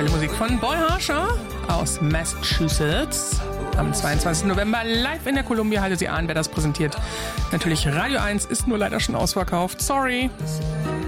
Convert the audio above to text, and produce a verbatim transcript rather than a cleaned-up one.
Geile Musik von Boy Harsher aus Massachusetts. Am zweiundzwanzigsten November live in der Columbia Halle. Sie ahnen, wer das präsentiert. Natürlich Radio eins, ist nur leider schon ausverkauft. Sorry.